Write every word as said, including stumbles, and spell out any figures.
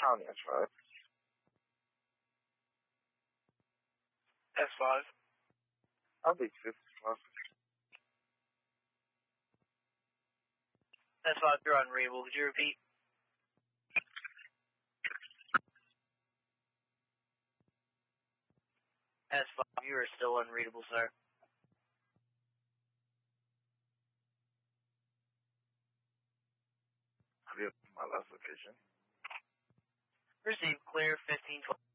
County, S five. S five. I'll be fifty-five. S five, you're unreadable. Could you repeat? S five, you are still unreadable, sir. Have you my last location? Received clear, fifteen twelve.